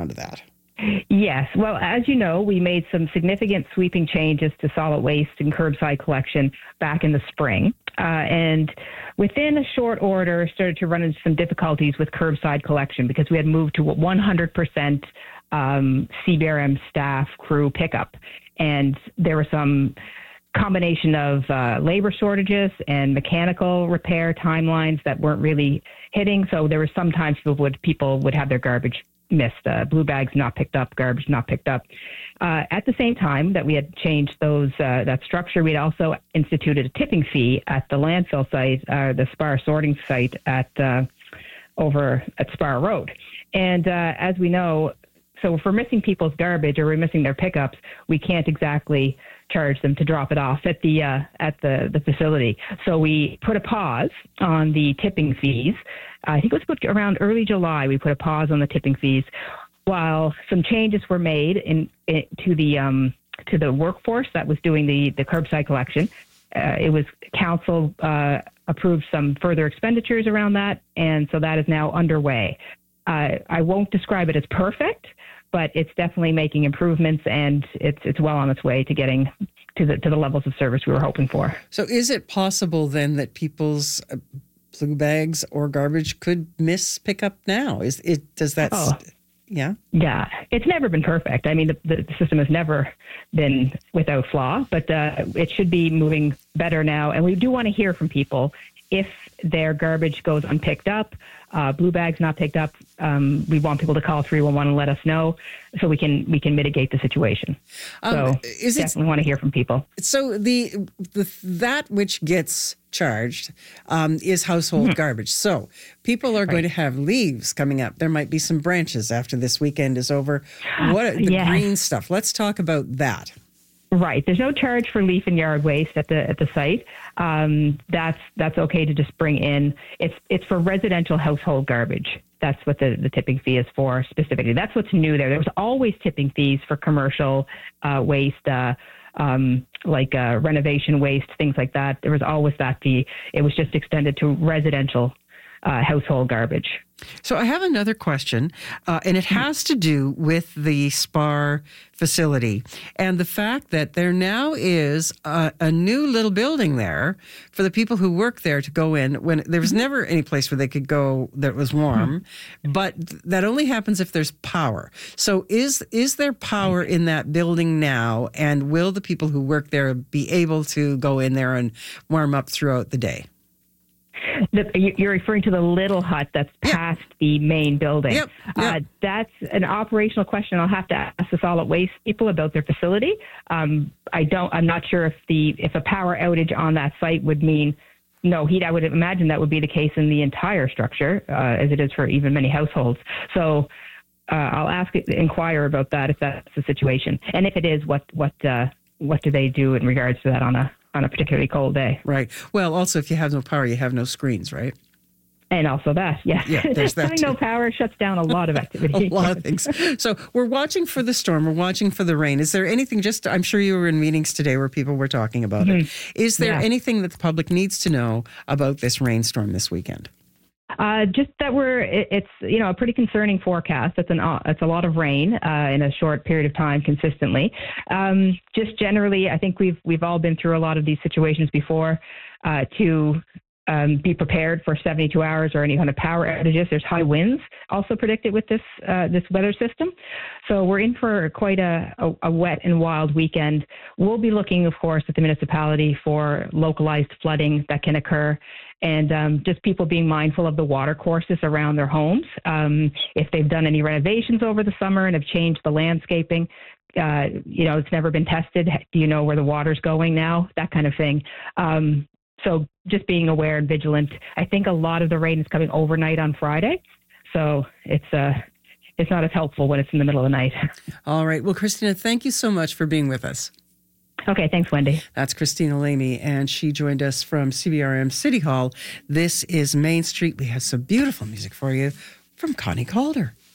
onto that. Yes. Well, as you know, we made some significant sweeping changes to solid waste and curbside collection back in the spring. And within a short order, started to run into some difficulties with curbside collection because we had moved to 100% CBRM staff crew pickup. And there were some combination of labor shortages and mechanical repair timelines that weren't really hitting. So there were sometimes people would have their garbage missed, blue bags not picked up, garbage not picked up. At the same time that we had changed that structure, we had also instituted a tipping fee at the landfill site, the Spar sorting site over at Spar Road. And as we know, so if we're missing people's garbage or we're missing their pickups, we can't exactly charge them to drop it off at the facility. So we put a pause on the tipping fees. I think it was around early July. We put a pause on the tipping fees while some changes were made to the workforce that was doing the curbside collection. It was council approved some further expenditures around that, and so that is now underway. I won't describe it as perfect, but it's definitely making improvements, and it's well on its way to getting to the levels of service we were hoping for. So is it possible then that people's blue bags or garbage could miss pickup now? Yeah? Yeah. It's never been perfect. I mean, the system has never been without flaw, but it should be moving better now. And we do want to hear from people if their garbage goes unpicked up, blue bags not picked up. We want people to call 311 and let us know so we can mitigate the situation. So definitely want to hear from people. So that which gets charged is household garbage. So people are going to have leaves coming up. There might be some branches after this weekend is over. The green stuff? Let's talk about that. Right. There's no charge for leaf and yard waste at the site. That's okay to just bring in. It's for residential household garbage. That's what the tipping fee is for specifically. That's what's new there. There was always tipping fees for commercial waste, like renovation waste, things like that. There was always that fee. It was just extended to residential household garbage. So I have another question, and it has to do with the Spar facility and the fact that there now is a new little building there for the people who work there to go in when there was never any place where they could go that was warm, but that only happens if there's power. So is there power in that building now, and will the people who work there be able to go in there and warm up throughout the day? You're referring to the little hut that's past the main building. Yep. That's an operational question. I'll have to ask the solid waste people about their facility. I'm not sure if a power outage on that site would mean no heat. I would imagine that would be the case in the entire structure, as it is for even many households. So I'll inquire about that if that's the situation, and if it is, what do they do in regards to that on a particularly cold day. Right. Well, also, if you have no power, you have no screens, right? And also that, yes. Yeah, there's that Having no power shuts down a lot of activity. A lot of things. So we're watching for the storm. We're watching for the rain. Is there anything, I'm sure you were in meetings today where people were talking about it. Is there anything that the public needs to know about this rainstorm this weekend? Just that it's a pretty concerning forecast. It's a lot of rain in a short period of time consistently. Just generally, I think we've all been through a lot of these situations before. To be prepared for 72 hours or any kind of power outages. There's high winds also predicted with this weather system. So we're in for quite a wet and wild weekend. We'll be looking, of course, at the municipality for localized flooding that can occur, and just people being mindful of the water courses around their homes. If they've done any renovations over the summer and have changed the landscaping, it's never been tested. Do you know where the water's going now? That kind of thing. So just being aware and vigilant. I think a lot of the rain is coming overnight on Friday, so it's not as helpful when it's in the middle of the night. All right. Well, Christina, thank you so much for being with us. Okay, thanks, Wendy. That's Christina Lamy, and she joined us from CBRM City Hall. This is Main Street. We have some beautiful music for you from Connie Calder.